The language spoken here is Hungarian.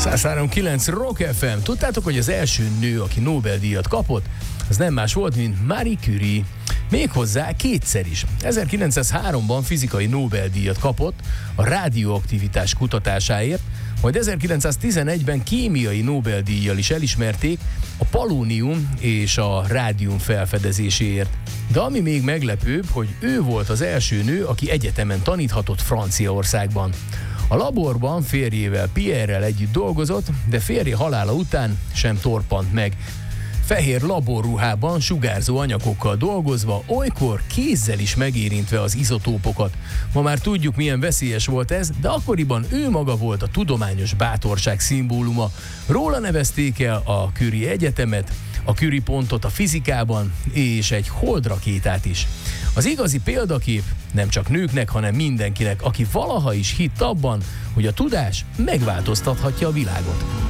103.9 Rock FM. Tudtátok, hogy az első nő, aki Nobel-díjat kapott, az nem más volt, mint Marie Curie. Méghozzá kétszer is. 1903-ban fizikai Nobel-díjat kapott a rádióaktivitás kutatásáért, majd 1911-ben kémiai Nobel-díjjal is elismerték a polónium és a rádium felfedezéséért. De ami még meglepőbb, hogy ő volt az első nő, aki egyetemen taníthatott Franciaországban. A laborban férjével, Pierre-rel együtt dolgozott, de férje halála után sem torpant meg. Fehér laborruhában sugárzó anyagokkal dolgozva, olykor kézzel is megérintve az izotópokat. Ma már tudjuk, milyen veszélyes volt ez, de akkoriban ő maga volt a tudományos bátorság szimbóluma. Róla nevezték el a Curie Egyetemet, a Curie pontot a fizikában, és egy holdrakétát is. Az igazi példakép nem csak nőknek, hanem mindenkinek, aki valaha is hitt abban, hogy a tudás megváltoztathatja a világot.